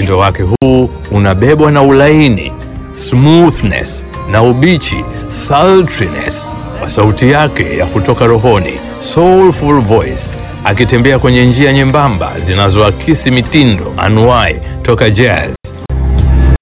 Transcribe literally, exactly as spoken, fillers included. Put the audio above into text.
Mtindo wake huu unabebwa na ulaini, smoothness na ubichi, sultriness wa sauti yake ya kutoka rohoni, soulful voice, akitembea kwenye njia nyembamba zinazoakisi mitindo anuai toka jazz,